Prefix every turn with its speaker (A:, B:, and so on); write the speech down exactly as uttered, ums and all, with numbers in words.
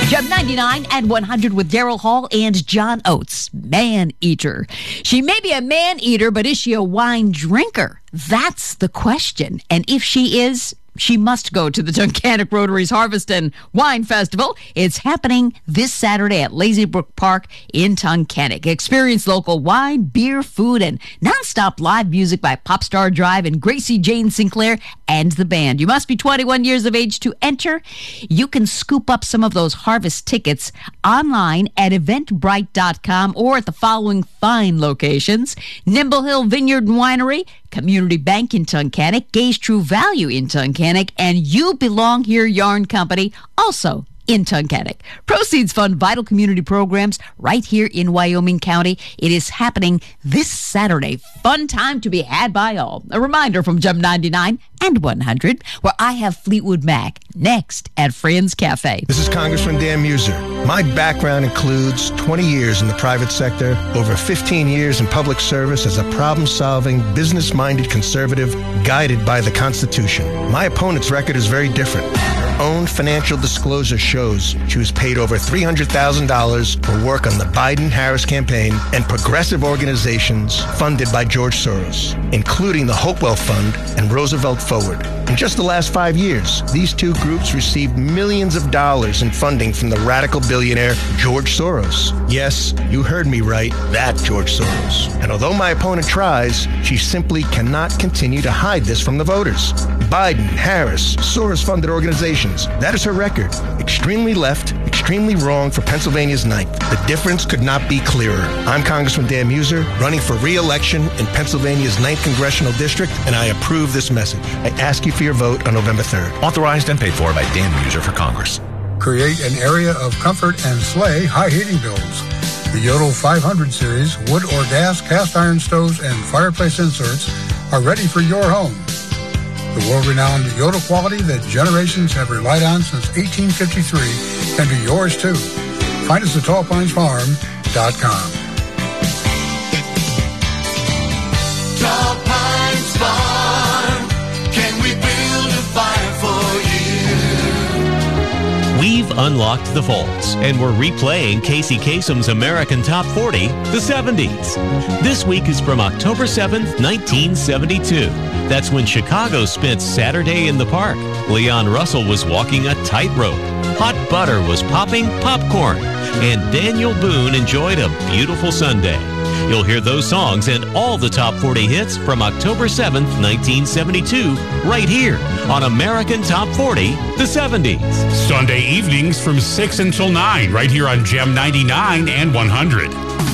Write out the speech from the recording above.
A: Gem ninety-nine and one hundred with Daryl Hall and John Oates. Man-eater. She may be a man-eater, but is she a wine drinker? That's the question. And if she is, she must go to the Tunkhannock Rotary's Harvest and Wine Festival. It's happening this Saturday at Lazy Brook Park in Tunkhannock. Experience local wine, beer, food, and nonstop live music by Popstar Drive and Gracie Jane Sinclair and the band. You must be twenty-one years of age to enter. You can scoop up some of those Harvest tickets online at eventbrite dot com or at the following fine locations: Nimble Hill Vineyard and Winery, Community Bank in Tunkhannock, Gay's True Value in Tunkhannock, and You Belong Here Yarn Company, also in Tunkhannock. Proceeds fund vital community programs right here in Wyoming County. It is happening this Saturday. Fun time to be had by all. A reminder from Gem ninety-nine and one hundred, where I have Fleetwood Mac next at Friends Cafe.
B: This is Congressman Dan Muser. My background includes twenty years in the private sector, over fifteen years in public service as a problem-solving, business-minded conservative guided by the Constitution. My opponent's record is very different. Her own financial disclosure shows she was paid over three hundred thousand dollars for work on the Biden-Harris campaign and progressive organizations funded by George Soros, including the Hopewell Fund and Roosevelt Forward. In just the last five years, these two groups received millions of dollars in funding from the radical billionaire George Soros. Yes, you heard me right, that George Soros. And although my opponent tries, she simply cannot continue to hide this from the voters. Biden, Harris, Soros-funded organizations, that is her record. Extremely left, extremely wrong for Pennsylvania's ninth. The difference could not be clearer. I'm Congressman Dan Muser, running for re-election in Pennsylvania's ninth Congressional District, and I approve this message. I ask you for your vote on November third.
C: Authorized and paid for by Dan Muser for Congress.
D: Create an area of comfort and slay high heating bills. The Yodel five hundred series wood or gas cast iron stoves and fireplace inserts are ready for your home. The world-renowned Yodel quality that generations have relied on since eighteen fifty-three can be yours too. Find us at tall pines farm dot com.
E: Tall Pines Farm, can we build a fire for you?
F: We've unlocked the vaults, and we're replaying Casey Kasem's American Top forty, the seventies. This week is from October seventh, nineteen seventy-two. That's when Chicago spent Saturday in the park. Leon Russell was walking a tightrope. Hot butter was popping popcorn. And Daniel Boone enjoyed a beautiful Sunday. You'll hear those songs and all the top forty hits from October seventh, nineteen seventy-two, right here on American Top forty, the seventies.
G: Sunday evenings from six until nine, right here on Gem ninety-nine and one hundred.